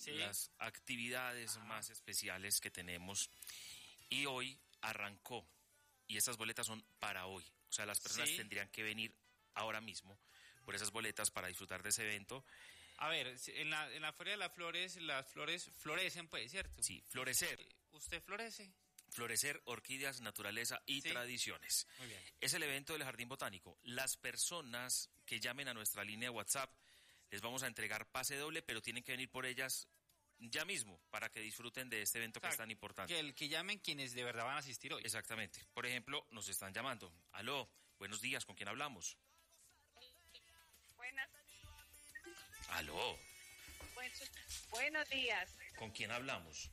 las actividades más especiales que tenemos. Y hoy arrancó. Y estas boletas son para hoy. O sea, las personas tendrían que venir ahora mismo por esas boletas para disfrutar de ese evento. A ver, en la Feria de las flores florecen, pues, ¿cierto? Sí, florecer. ¿Usted florece? Florecer, orquídeas, naturaleza y tradiciones. Muy bien. Es el evento del Jardín Botánico. Las personas que llamen a nuestra línea de WhatsApp, les vamos a entregar pase doble, pero tienen que venir por ellas ya mismo para que disfruten de este evento que es tan importante. Que llamen quienes de verdad van a asistir hoy. Exactamente. Por ejemplo, nos están llamando. Aló, buenos días, ¿con quién hablamos? Buenas. Aló. Buenos días. ¿Con quién hablamos?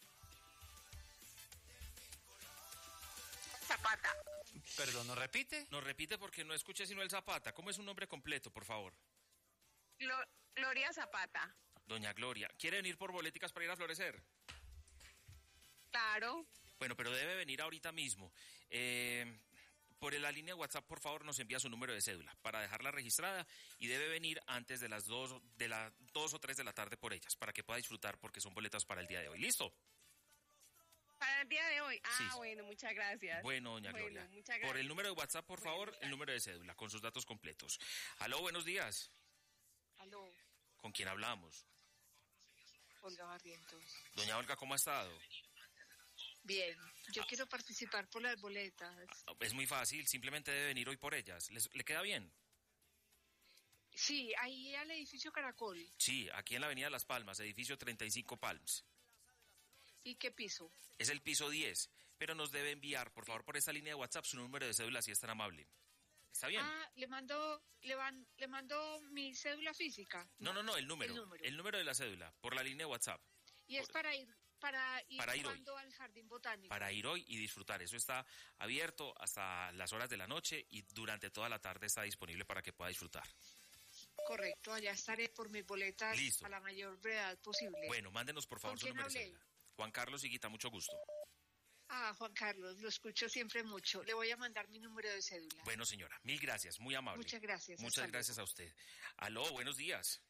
Zapata. Perdón, ¿nos repite? Nos repite porque no escuché sino el Zapata. ¿Cómo es su nombre completo, por favor? Gloria Zapata. Doña Gloria, ¿quiere venir por boléticas para ir a florecer? Claro. Bueno, pero debe venir ahorita mismo. Por la línea de WhatsApp, por favor, nos envía su número de cédula para dejarla registrada y debe venir antes de las 2 o 3 de la tarde por ellas para que pueda disfrutar porque son boletas para el día de hoy. ¿Listo? Para el día de hoy. Sí. Bueno, muchas gracias. Bueno, doña Gloria. Muchas gracias. Por el número de WhatsApp, por favor, el número de cédula con sus datos completos. Aló, buenos días. Aló, ¿Con quién hablamos? Olga Barrientos. Doña Olga, ¿cómo ha estado? Bien, yo quiero participar por las boletas. Es muy fácil, simplemente debe venir hoy por ellas. ¿Le queda bien? Sí, ahí al edificio Caracol. Sí, aquí en la avenida Las Palmas, edificio 35 Palms. ¿Y qué piso? Es el piso 10, pero nos debe enviar, por favor, por esta línea de WhatsApp su número de cédula si es tan amable. ¿Está bien? Le mando mi cédula física. No, el número de la cédula, por la línea de WhatsApp. Y es para ir hoy al Jardín Botánico. Para ir hoy y disfrutar. Eso está abierto hasta las horas de la noche y durante toda la tarde está disponible para que pueda disfrutar. Correcto, allá estaré por mis boletas. Listo. A la mayor brevedad posible. Bueno, mándenos por favor su número de cédula. Juan Carlos Higuita, mucho gusto. Juan Carlos, lo escucho siempre mucho. Le voy a mandar mi número de cédula. Bueno, señora, mil gracias, muy amable. Muchas gracias. Muchas gracias a usted. Aló, buenos días.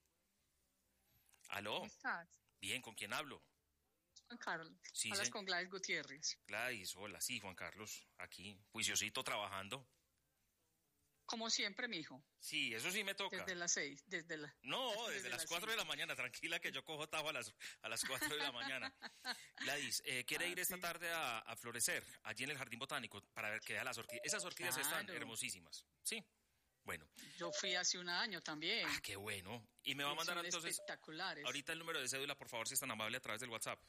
Aló. ¿Cómo estás? Bien, ¿con quién hablo? Juan Carlos. Sí, Hablas con Gladys Gutiérrez. Gladys, hola, sí, Juan Carlos, aquí, juiciosito trabajando. Como siempre, mijo. Sí, eso sí me toca. Desde las 6, desde las 4 de la mañana, tranquila que yo cojo tajo a las 4 de la mañana. Gladys, ¿quiere ir esta tarde a florecer allí en el Jardín Botánico para ver que vea las orquídeas? Esas orquídeas están hermosísimas, ¿sí? Bueno. Yo fui hace un año también. Qué bueno. Y me va a mandar entonces espectaculares. Ahorita el número de cédula, por favor, si es tan amable, a través del WhatsApp.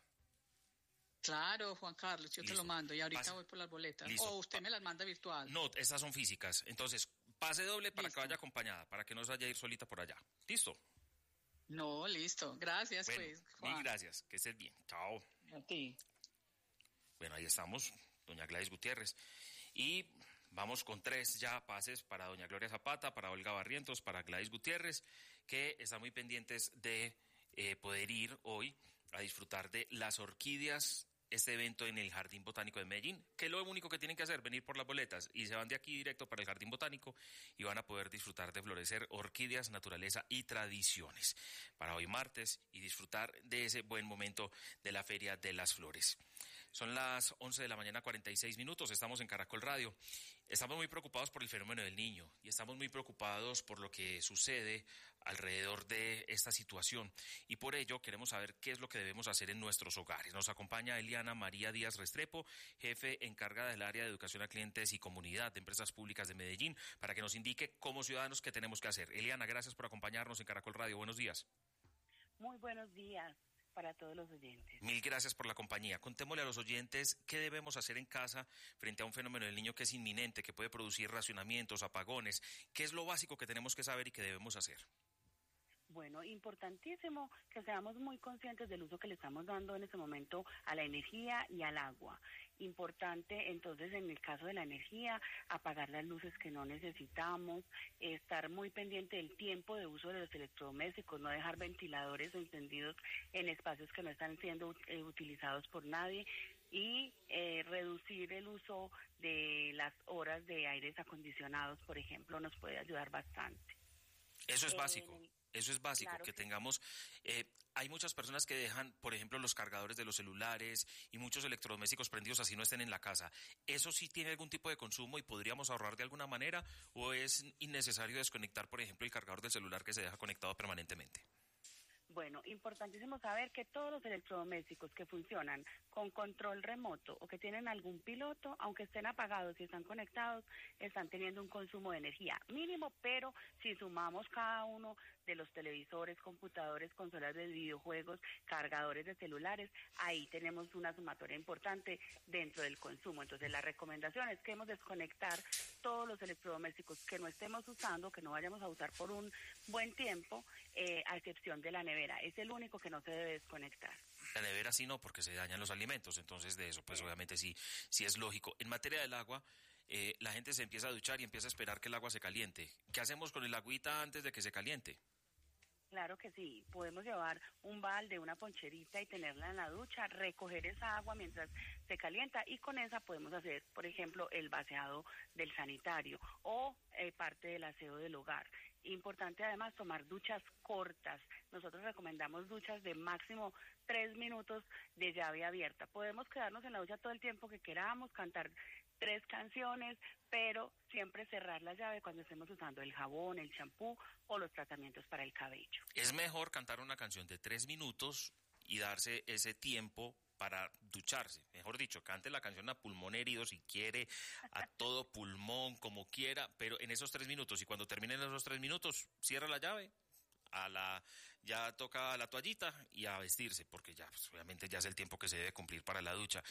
Claro, Juan Carlos, yo te lo mando y ahorita voy por las boletas. Listo. O usted me las manda virtual. No, estas son físicas. Entonces, pase doble para que vaya acompañada, para que no se vaya a ir solita por allá. ¿Listo? No, listo. Gracias, bueno, pues, Juan. Mil gracias. Que estés bien. Chao. A ti. Bueno, ahí estamos, doña Gladys Gutiérrez. Y vamos con 3 ya pases para doña Gloria Zapata, para Olga Barrientos, para Gladys Gutiérrez, que están muy pendientes de poder ir hoy a disfrutar de las orquídeas, este evento en el Jardín Botánico de Medellín, que lo único que tienen que hacer, venir por las boletas y se van de aquí directo para el Jardín Botánico y van a poder disfrutar de florecer, orquídeas, naturaleza y tradiciones para hoy martes y disfrutar de ese buen momento de la Feria de las Flores. Son las 11 de la mañana, 46 minutos, estamos en Caracol Radio. Estamos muy preocupados por el fenómeno del niño y estamos muy preocupados por lo que sucede alrededor de esta situación y por ello queremos saber qué es lo que debemos hacer en nuestros hogares. Nos acompaña Eliana María Díaz Restrepo, jefe encargada del área de educación a clientes y comunidad de Empresas Públicas de Medellín, para que nos indique como ciudadanos qué tenemos que hacer. Eliana, gracias por acompañarnos en Caracol Radio. Buenos días. Muy buenos días para todos los oyentes. Mil gracias por la compañía. Contémosle a los oyentes qué debemos hacer en casa frente a un fenómeno del niño que es inminente, que puede producir racionamientos, apagones. ¿Qué es lo básico que tenemos que saber y que debemos hacer? Bueno, importantísimo que seamos muy conscientes del uso que le estamos dando en este momento a la energía y al agua. Importante, entonces, en el caso de la energía, apagar las luces que no necesitamos, estar muy pendiente del tiempo de uso de los electrodomésticos, no dejar ventiladores encendidos en espacios que no están siendo utilizados por nadie y reducir el uso de las horas de aires acondicionados, por ejemplo, nos puede ayudar bastante. Eso es básico. Eso es básico, Claro que que tengamos... hay muchas personas que dejan, por ejemplo, los cargadores de los celulares y muchos electrodomésticos prendidos así no estén en la casa. ¿Eso sí tiene algún tipo de consumo y podríamos ahorrar de alguna manera? ¿O es innecesario desconectar, por ejemplo, el cargador del celular que se deja conectado permanentemente? Bueno, importantísimo saber que todos los electrodomésticos que funcionan con control remoto o que tienen algún piloto, aunque estén apagados y están conectados, están teniendo un consumo de energía mínimo, pero si sumamos cada uno de los televisores, computadores, consolas de videojuegos, cargadores de celulares, ahí tenemos una sumatoria importante dentro del consumo. Entonces, la recomendación es que hemos de desconectar todos los electrodomésticos que no estemos usando, que no vayamos a usar por un buen tiempo, a excepción de la nevera. Es el único que no se debe desconectar. La nevera sí no, porque se dañan los alimentos, entonces de eso pues obviamente sí es lógico. En materia del agua, la gente se empieza a duchar y empieza a esperar que el agua se caliente. ¿Qué hacemos con el agüita antes de que se caliente? Claro que sí, podemos llevar un balde, una poncherita y tenerla en la ducha, recoger esa agua mientras se calienta y con esa podemos hacer, por ejemplo, el vaciado del sanitario o parte del aseo del hogar. Importante además tomar duchas cortas. Nosotros recomendamos duchas de máximo 3 minutos de llave abierta. Podemos quedarnos en la ducha todo el tiempo que queramos, cantar 3 canciones, pero siempre cerrar la llave cuando estemos usando el jabón, el champú o los tratamientos para el cabello. Es mejor cantar una canción de 3 minutos y darse ese tiempo para ducharse. Mejor dicho, cante la canción a pulmón herido si quiere, a todo pulmón, como quiera, pero en esos 3 minutos, y cuando terminen esos 3 minutos, cierra la llave, ya toca la toallita y a vestirse, porque ya, pues, obviamente ya es el tiempo que se debe cumplir para la ducha.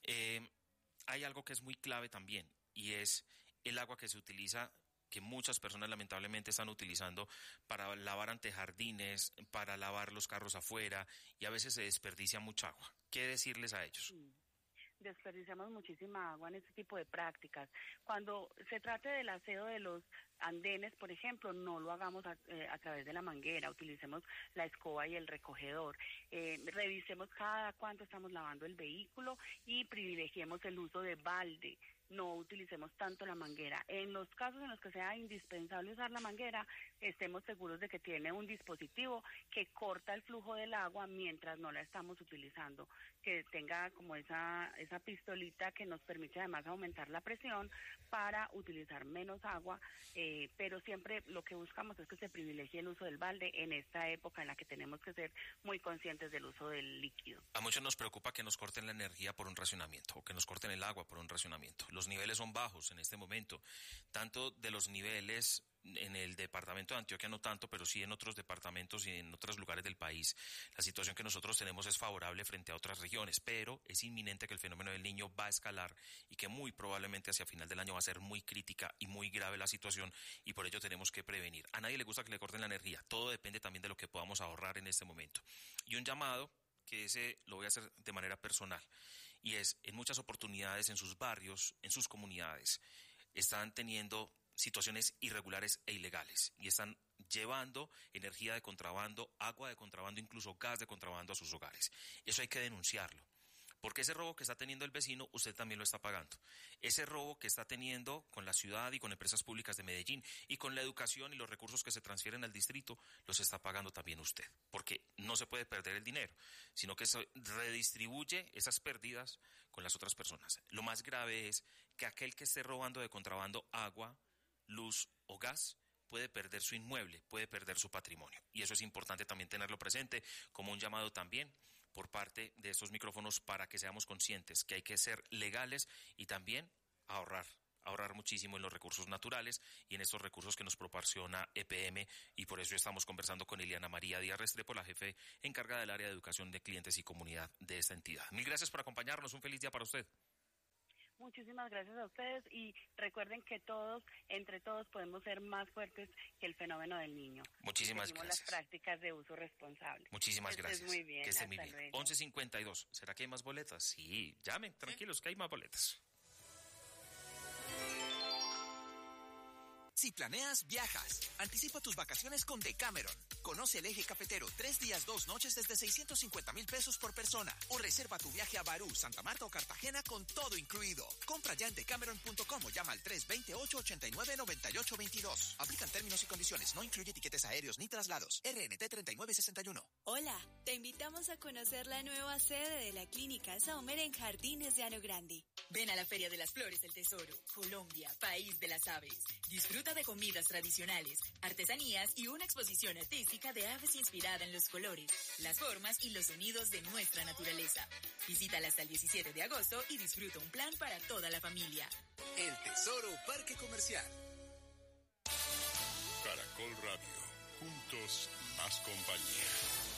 Hay algo que es muy clave también, y es el agua que se utiliza, que muchas personas lamentablemente están utilizando para lavar antejardines, para lavar los carros afuera, y a veces se desperdicia mucha agua. ¿Qué decirles a ellos? Desperdiciamos muchísima agua en este tipo de prácticas. Cuando se trate del aseo de los andenes, por ejemplo, no lo hagamos a través de la manguera, utilicemos la escoba y el recogedor. Revisemos cada cuánto estamos lavando el vehículo y privilegiemos el uso de balde. No utilicemos tanto la manguera. En los casos en los que sea indispensable usar la manguera, estemos seguros de que tiene un dispositivo que corta el flujo del agua mientras no la estamos utilizando, que tenga como esa pistolita que nos permite además aumentar la presión para utilizar menos agua, pero siempre lo que buscamos es que se privilegie el uso del balde en esta época en la que tenemos que ser muy conscientes del uso del líquido. A muchos nos preocupa que nos corten la energía por un racionamiento o que nos corten el agua por un racionamiento. Los niveles son bajos en este momento, tanto de los niveles en el departamento de Antioquia no tanto, pero sí en otros departamentos y en otros lugares del país. La situación que nosotros tenemos es favorable frente a otras regiones, pero es inminente que el fenómeno del Niño va a escalar y que muy probablemente hacia final del año va a ser muy crítica y muy grave la situación, y por ello tenemos que prevenir. A nadie le gusta que le corten la energía, todo depende también de lo que podamos ahorrar en este momento. Y un llamado, que ese lo voy a hacer de manera personal, y es, en muchas oportunidades en sus barrios, en sus comunidades, están teniendo situaciones irregulares e ilegales y están llevando energía de contrabando, agua de contrabando, incluso gas de contrabando a sus hogares. Eso hay que denunciarlo, porque ese robo que está teniendo el vecino, usted también lo está pagando. Ese robo que está teniendo con la ciudad y con empresas públicas de Medellín y con la educación y los recursos que se transfieren al distrito, los está pagando también usted, porque no se puede perder el dinero, sino que se redistribuye esas pérdidas con las otras personas. Lo más grave es que aquel que esté robando de contrabando agua, luz o gas puede perder su inmueble, puede perder su patrimonio. Y eso es importante también tenerlo presente, como un llamado también por parte de estos micrófonos para que seamos conscientes que hay que ser legales y también ahorrar muchísimo en los recursos naturales y en estos recursos que nos proporciona EPM, y por eso estamos conversando con Eliana María Díaz Restrepo, la jefe encargada del área de educación de clientes y comunidad de esta entidad. Mil gracias por acompañarnos, un feliz día para usted. Muchísimas gracias a ustedes y recuerden que todos, entre todos, podemos ser más fuertes que el fenómeno del Niño. Muchísimas gracias. Las prácticas de uso responsable. Muchísimas gracias. Muy bien, que esté muy bien. 11:52. ¿Será que hay más boletas? Sí, llamen, tranquilos, que hay más boletas. Si planeas, viajas. Anticipa tus vacaciones con Decameron. Conoce el eje cafetero 3 días. días, 2 noches desde 650,000 pesos por persona. O reserva tu viaje a Barú, Santa Marta o Cartagena con todo incluido. Compra ya en decameron.com o llama al 328-899822. Aplican términos y condiciones. No incluye tiquetes aéreos ni traslados. RNT 3961. Hola, te invitamos a conocer la nueva sede de la Clínica Saumer en Jardines de Ano Grande. Ven a la Feria de las Flores del Tesoro, Colombia, país de las aves. Disfruta de comidas tradicionales, artesanías y una exposición artística de aves inspirada en los colores, las formas y los sonidos de nuestra naturaleza. Visítala hasta el 17 de agosto y disfruta un plan para toda la familia. El Tesoro Parque Comercial. Caracol Radio, juntos más compañía.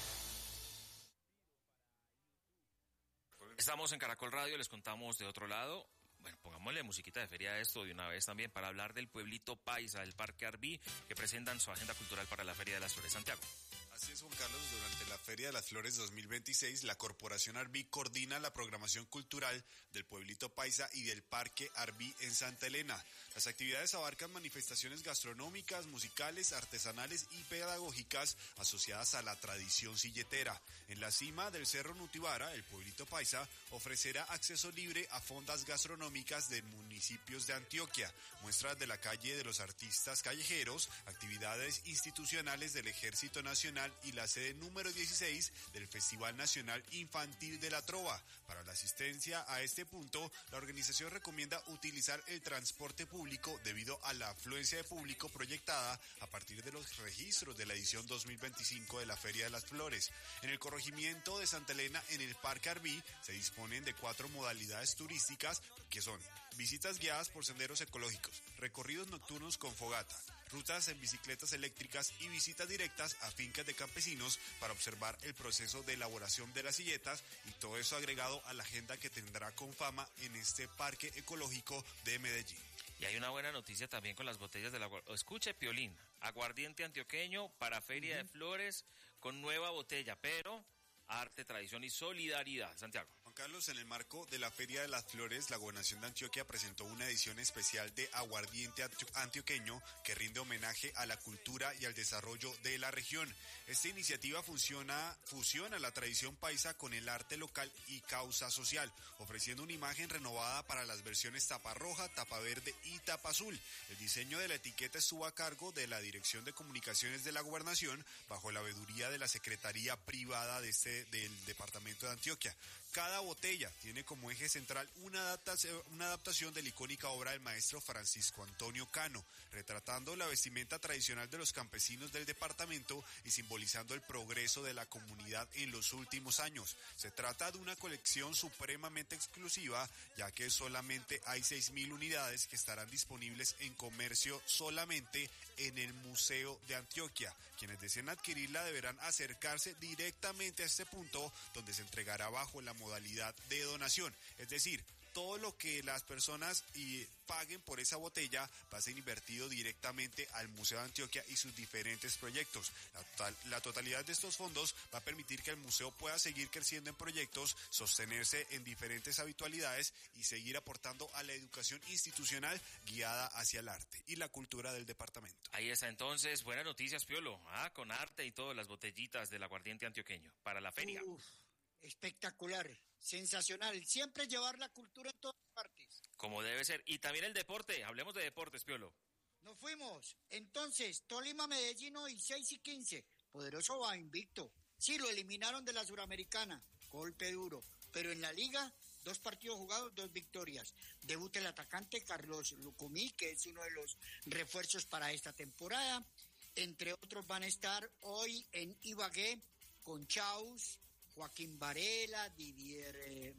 Estamos en Caracol Radio, les contamos de otro lado. Bueno, pongámosle musiquita de feria a esto de una vez también para hablar del pueblito paisa del Parque Arví, que presentan su agenda cultural para la Feria de las Flores Santiago. Así es, Juan Carlos, durante la Feria de las Flores 2026, la Corporación Arví coordina la programación cultural del pueblito paisa y del Parque Arví en Santa Elena. Las actividades abarcan manifestaciones gastronómicas, musicales, artesanales y pedagógicas asociadas a la tradición silletera. En la cima del Cerro Nutibara, el pueblito paisa ofrecerá acceso libre a fondas gastronómicas de municipios de Antioquia, muestras de la calle de los artistas callejeros, actividades institucionales del Ejército Nacional y la sede número 16 del Festival Nacional Infantil de la Trova. Para la asistencia a este punto, la organización recomienda utilizar el transporte público debido a la afluencia de público proyectada a partir de los registros de la edición 2025 de la Feria de las Flores. En el corregimiento de Santa Elena, en el Parque Arví, se disponen de 4 modalidades turísticas que son visitas guiadas por senderos ecológicos, recorridos nocturnos con fogata, rutas en bicicletas eléctricas y visitas directas a fincas de campesinos para observar el proceso de elaboración de las silletas, y todo eso agregado a la agenda que tendrá Confama en este parque ecológico de Medellín. Y hay una buena noticia también con las botellas del agua. Escuche, Piolín, aguardiente antioqueño para Feria de Flores con nueva botella, pero arte, tradición y solidaridad. Santiago. Juan Carlos, en el marco de la Feria de las Flores, la Gobernación de Antioquia presentó una edición especial de aguardiente antioqueño que rinde homenaje a la cultura y al desarrollo de la región. Esta iniciativa fusiona la tradición paisa con el arte local y causa social, ofreciendo una imagen renovada para las versiones tapa roja, tapa verde y tapa azul. El diseño de la etiqueta estuvo a cargo de la Dirección de Comunicaciones de la Gobernación, bajo la veeduría de la Secretaría Privada del Departamento de Antioquia. Cada botella tiene como eje central una adaptación de la icónica obra del maestro Francisco Antonio Cano, retratando la vestimenta tradicional de los campesinos del departamento y simbolizando el progreso de la comunidad en los últimos años. Se trata de una colección supremamente exclusiva, ya que solamente hay 6,000 unidades que estarán disponibles en comercio solamente en el Museo de Antioquia. Quienes deseen adquirirla deberán acercarse directamente a este punto, donde se entregará bajo la modalidad de donación, es decir, todo lo que las personas paguen por esa botella va a ser invertido directamente al Museo de Antioquia y sus diferentes proyectos. La totalidad de estos fondos va a permitir que el museo pueda seguir creciendo en proyectos, sostenerse en diferentes habitualidades y seguir aportando a la educación institucional guiada hacia el arte y la cultura del departamento. Ahí está entonces, buenas noticias, Piolo, con arte y todas las botellitas del aguardiente antioqueño para la feria. Espectacular, sensacional, siempre llevar la cultura en todas partes. Como debe ser, y también el deporte, hablemos de deportes, Piolo. Nos fuimos, entonces, Tolima-Medellín hoy 6-15, poderoso va invicto. Sí, lo eliminaron de la Suramericana, golpe duro, pero en la liga, 2 partidos jugados, 2 victorias. Debuta el atacante Carlos Lucumí, que es uno de los refuerzos para esta temporada. Entre otros van a estar hoy en Ibagué, con Chaus, Joaquín Varela, Didier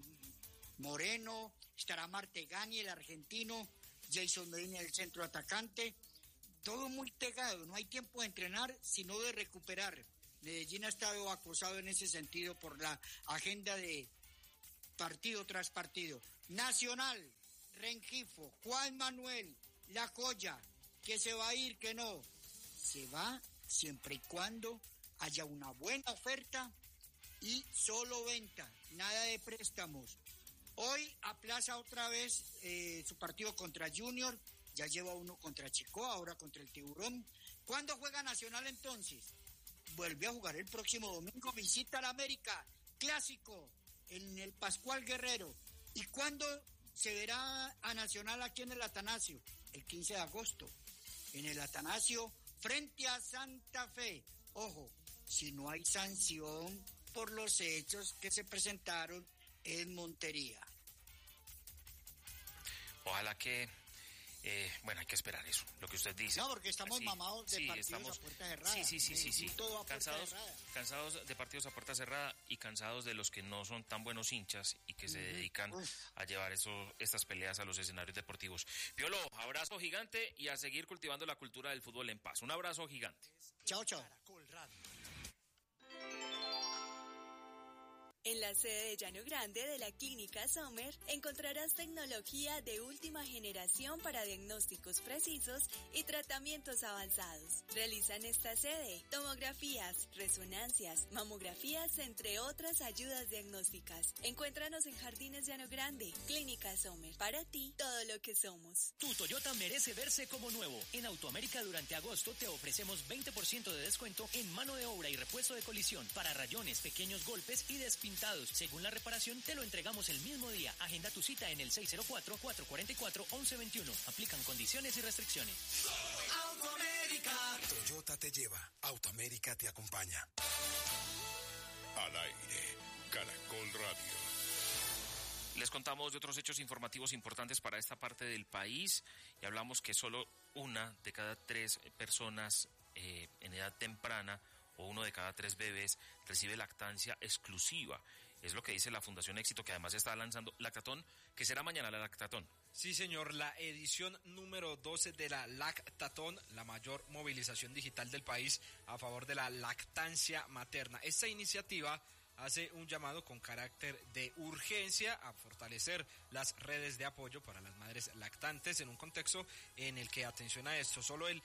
Moreno, estará Martegani, el argentino, Jason Medina, el centro atacante. Todo muy pegado, no hay tiempo de entrenar, sino de recuperar. Medellín ha estado acosado en ese sentido por la agenda de partido tras partido. Nacional, Rengifo, Juan Manuel, La Joya, que se va a ir, que no. Se va siempre y cuando haya una buena oferta y solo venta, nada de préstamos. Hoy aplaza otra vez su partido contra Junior, ya lleva uno contra Chico, ahora contra el Tiburón. ¿Cuándo juega Nacional entonces? vuelve a jugar el próximo domingo, visita al América, clásico, en el Pascual Guerrero. ¿Y cuándo se verá a Nacional aquí en el Atanasio? El 15 de agosto, en el Atanasio, frente a Santa Fe. Ojo, si no hay sanción por los hechos que se presentaron en Montería. Ojalá que, hay que esperar eso, lo que usted dice. No, porque estamos mamados de partidos a puerta cerrada. Sí. Todo a puerta cerrada. Cansados de partidos a puerta cerrada y cansados de los que no son tan buenos hinchas y que se dedican a llevar estas peleas a los escenarios deportivos. Piolo, abrazo gigante y a seguir cultivando la cultura del fútbol en paz. Un abrazo gigante. Chao. En la sede de Llano Grande de la Clínica Sommer encontrarás tecnología de última generación para diagnósticos precisos y tratamientos avanzados. Realizan esta sede tomografías, resonancias, mamografías, entre otras ayudas diagnósticas. Encuéntranos en Jardines Llano Grande, Clínica Sommer. Para ti, todo lo que somos. Tu Toyota merece verse como nuevo. En Autoamérica durante agosto te ofrecemos 20% de descuento en mano de obra y repuesto de colisión para rayones, pequeños golpes y despintados. Según la reparación, te lo entregamos el mismo día. Agenda tu cita en el 604-444-1121. Aplican condiciones y restricciones. Autoamérica. Toyota te lleva. Autoamérica te acompaña. Al aire, Caracol Radio. Les contamos de otros hechos informativos importantes para esta parte del país y hablamos que solo 1 de cada 3 personas en edad temprana o 1 de cada 3 bebés recibe lactancia exclusiva. Es lo que dice la Fundación Éxito, que además está lanzando Lactatón, que será mañana la Lactatón. Sí, señor, la edición número 12 de la Lactatón, la mayor movilización digital del país a favor de la lactancia materna. Esta iniciativa hace un llamado con carácter de urgencia a fortalecer las redes de apoyo para las madres lactantes en un contexto en el que, atención a esto, solo el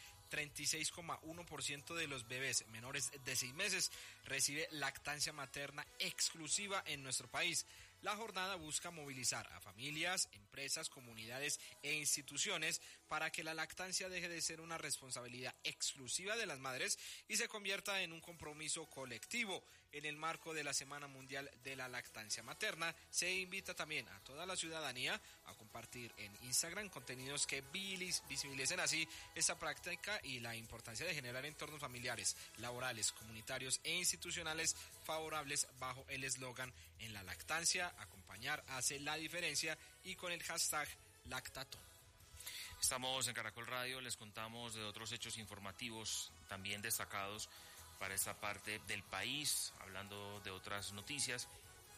36,1% de los bebés menores de 6 meses recibe lactancia materna exclusiva en nuestro país. La jornada busca movilizar a familias, empresas, comunidades e instituciones para que la lactancia deje de ser una responsabilidad exclusiva de las madres y se convierta en un compromiso colectivo. En el marco de la Semana Mundial de la Lactancia Materna, se invita también a toda la ciudadanía a compartir en Instagram contenidos que visibilicen así esta práctica y la importancia de generar entornos familiares, laborales, comunitarios e institucionales favorables bajo el eslogan "En la lactancia, acompañar hace la diferencia", y con el hashtag Lactatón. Estamos en Caracol Radio, les contamos de otros hechos informativos también destacados para esta parte del país. Hablando de otras noticias,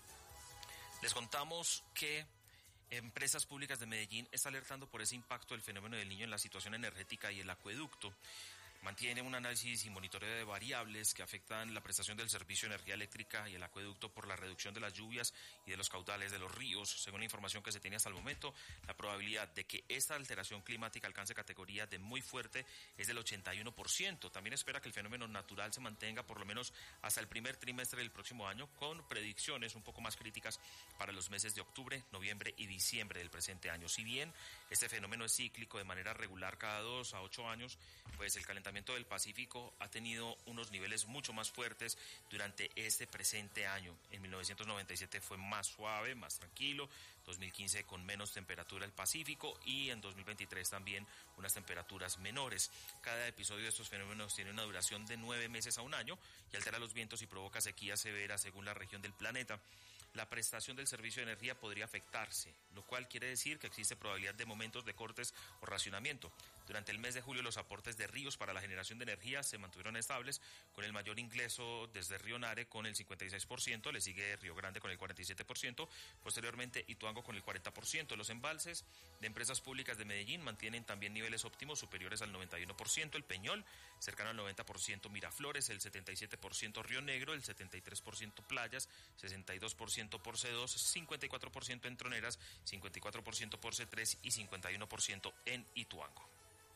les contamos que Empresas Públicas de Medellín está alertando por ese impacto del fenómeno del Niño en la situación energética y el acueducto. Mantiene un análisis y monitoreo de variables que afectan la prestación del servicio de energía eléctrica y el acueducto por la reducción de las lluvias y de los caudales de los ríos. Según la información que se tiene hasta el momento, la probabilidad de que esta alteración climática alcance categoría de muy fuerte es del 81%. También espera que el fenómeno natural se mantenga por lo menos hasta el primer trimestre del próximo año, con predicciones un poco más críticas para los meses de octubre, noviembre y diciembre del presente año. Si bien este fenómeno es cíclico de manera regular cada 2 a 8 años, pues el calentamiento del Pacífico ha tenido unos niveles mucho más fuertes durante este presente año. En 1997 fue más suave, más tranquilo, 2015 con menos temperatura el Pacífico y en 2023 también unas temperaturas menores. Cada episodio de estos fenómenos tiene una duración de 9 meses a un año y altera los vientos y provoca sequías severas según la región del planeta. La prestación del servicio de energía podría afectarse, lo cual quiere decir que existe probabilidad de momentos de cortes o racionamiento. Durante el mes de julio, los aportes de ríos para la generación de energía se mantuvieron estables, con el mayor ingreso desde Río Nare con el 56%, le sigue Río Grande con el 47%, posteriormente Ituango con el 40%. Los embalses de Empresas Públicas de Medellín mantienen también niveles óptimos superiores al 91%, el Peñol cercano al 90%, Miraflores el 77%, Río Negro el 73%, Playas 62% por C2, 54% en Troneras, 54% por C3 y 51% en Ituango.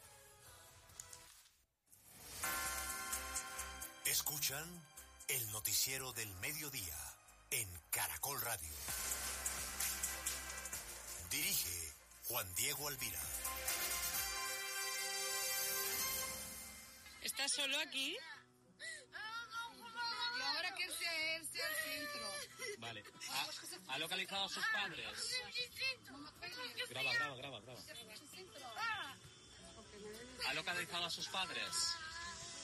Escuchan el noticiero del mediodía en Caracol Radio. Dirige Juan Diego Alvira. ¿Estás solo aquí? Vale. ¿Ha localizado a sus padres? Graba. ¿Ha localizado a sus padres?